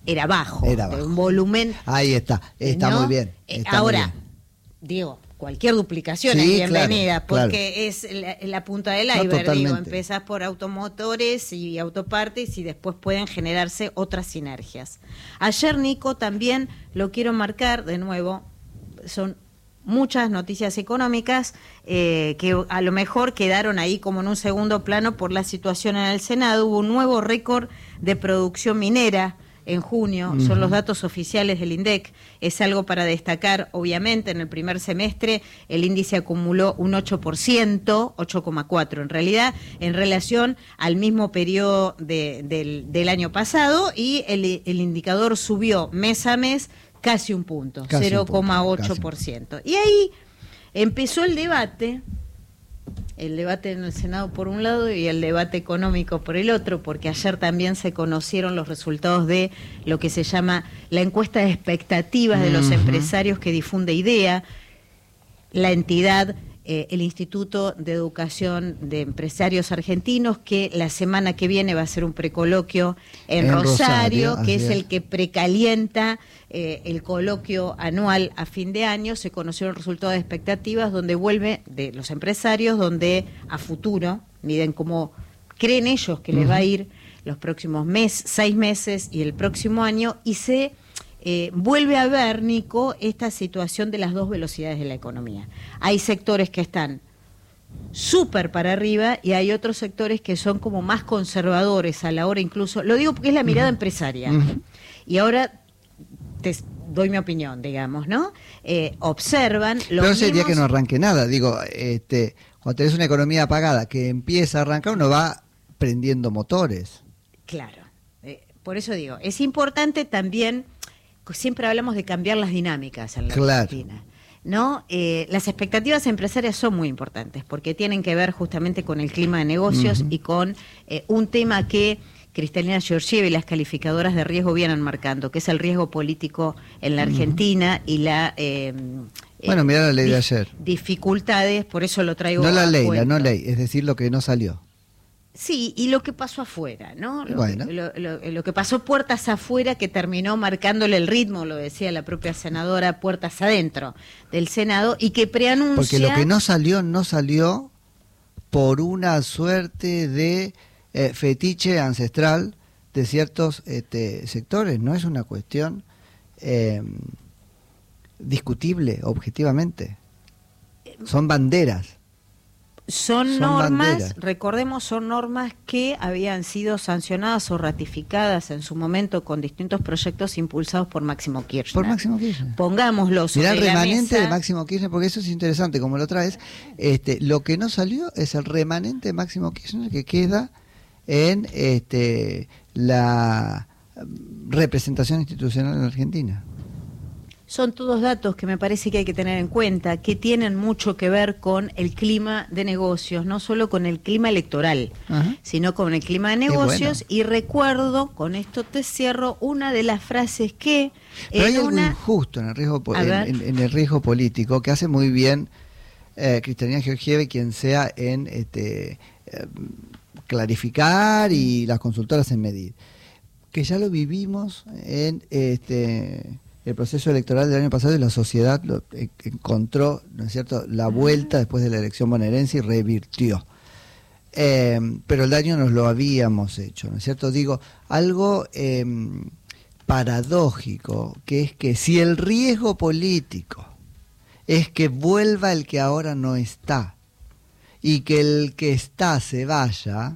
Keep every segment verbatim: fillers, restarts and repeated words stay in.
era bajo, Era de bajo. un volumen. Ahí está, está ¿no? muy bien. Eh, está Ahora, muy bien. digo, cualquier duplicación Sí, es bienvenida, claro, porque claro. es la, la punta del No, iceberg, digo, totalmente. empezás por automotores y autopartes y después pueden generarse otras sinergias. Ayer, Nico, también lo quiero marcar de nuevo, son muchas noticias económicas eh, que a lo mejor quedaron ahí como en un segundo plano por la situación en el Senado. Hubo un nuevo récord de producción minera en junio, uh-huh. Son los datos oficiales del INDEC, es algo para destacar, obviamente. En el primer semestre el índice acumuló un ocho por ciento, ocho coma cuatro en realidad, en relación al mismo periodo de, del, del año pasado, y el, el indicador subió mes a mes casi un punto, cero coma ocho por ciento. Y ahí empezó el debate, el debate en el Senado por un lado y el debate económico por el otro, porque ayer también se conocieron los resultados de lo que se llama la encuesta de expectativas de los uh-huh. empresarios que difunde IDEA, la entidad, eh, el Instituto de Educación de Empresarios Argentinos, que la semana que viene va a ser un precoloquio en, en Rosario, Rosario que es, es el que precalienta Eh, el coloquio anual a fin de año. Se conocieron resultados de expectativas donde vuelve de los empresarios, donde a futuro miden cómo creen ellos que uh-huh. les va a ir los próximos mes, seis meses y el próximo año, y se eh, vuelve a ver, Nico, esta situación de las dos velocidades de la economía. Hay sectores que están súper para arriba y hay otros sectores que son como más conservadores a la hora, incluso, lo digo porque es la mirada uh-huh. empresaria. Uh-huh. Y ahora te doy mi opinión, digamos, ¿no? Eh, observan los Pero sería mismos... que no arranque nada, digo, este, cuando tenés una economía apagada que empieza a arrancar, uno va prendiendo motores. Claro, eh, por eso digo, es importante también, siempre hablamos de cambiar las dinámicas en la claro. Argentina, ¿no? Eh, las expectativas empresarias son muy importantes, porque tienen que ver justamente con el clima de negocios uh-huh. y con eh, un tema que Cristalina Georgieva y las calificadoras de riesgo vienen marcando, que es el riesgo político en la Argentina uh-huh. y la... Eh, bueno, eh, mirá la ley dif- de ayer. Dificultades, por eso lo traigo No la a ley, cuento. la no ley, es decir, lo que no salió. Sí, y lo que pasó afuera, ¿no? Lo, bueno. que, lo, lo, lo que pasó puertas afuera, que terminó marcándole el ritmo, lo decía la propia senadora, puertas adentro del Senado, y que preanuncia... Porque lo que no salió, no salió por una suerte de... Eh, fetiche ancestral de ciertos este, sectores, no es una cuestión eh, discutible objetivamente, son banderas. Son, son normas, banderas. recordemos, son normas que habían sido sancionadas o ratificadas en su momento con distintos proyectos impulsados por Máximo Kirchner. Por Máximo Kirchner. Pongámoslo sobre Mirá el remanente la mesa. de Máximo Kirchner, porque eso es interesante, como lo traes. Este, lo que no salió es el remanente de Máximo Kirchner que queda en este, la representación institucional en Argentina. Son todos datos que me parece que hay que tener en cuenta, que tienen mucho que ver con el clima de negocios, no solo con el clima electoral, uh-huh. sino con el clima de negocios. Bueno. Y recuerdo, con esto te cierro, una de las frases que... Pero en hay una... algo injusto en el riesgo, en, en, en el riesgo político, que hace muy bien eh, Cristalina Georgieva y quien sea en... este eh, clarificar y las consultoras en medir, que ya lo vivimos en este el proceso electoral del año pasado y la sociedad lo, eh, encontró, ¿no es cierto?, la vuelta después de la elección bonaerense y revirtió. Eh, pero el daño nos lo habíamos hecho, ¿no es cierto? Digo, algo eh, paradójico, que es que si el riesgo político es que vuelva el que ahora no está, y que el que está se vaya,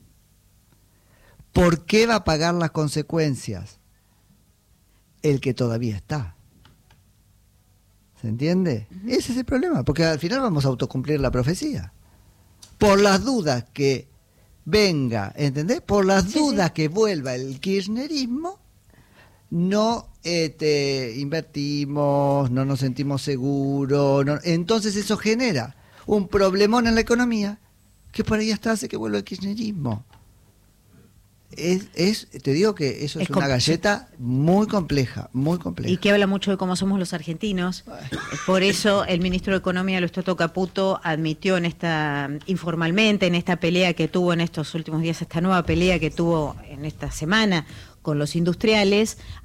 ¿por qué va a pagar las consecuencias el que todavía está? ¿Se entiende? Uh-huh. Ese es el problema, porque al final vamos a autocumplir la profecía. Por las dudas que venga, ¿entendés? Por las sí, dudas sí. que vuelva el kirchnerismo, no este, invertimos, no nos sentimos seguros, no, entonces eso genera un problemón en la economía que por ahí hasta hace que vuelva el kirchnerismo. Es, es, te digo que eso es, es una galleta muy compleja, muy compleja. Y que habla mucho de cómo somos los argentinos. Por eso el ministro de Economía, Luis Toto Caputo, admitió en esta, informalmente, en esta pelea que tuvo en estos últimos días, esta nueva pelea que tuvo en esta semana con los industriales,